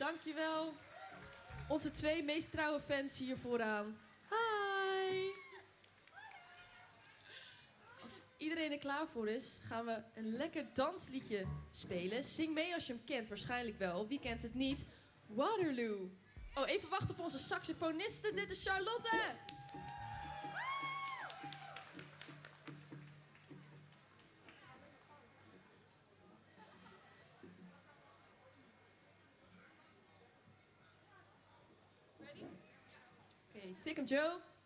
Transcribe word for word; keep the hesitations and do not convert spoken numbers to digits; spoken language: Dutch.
dankjewel. Onze twee meest trouwe fans hier vooraan. Hi! Als iedereen er klaar voor is, gaan we een lekker dansliedje spelen. Zing mee als je hem kent, waarschijnlijk wel. Wie kent het niet? Waterloo. Oh, even wachten op onze saxofoniste. Dit is Charlotte! Ready? Oké, okay, tik hem, Joe.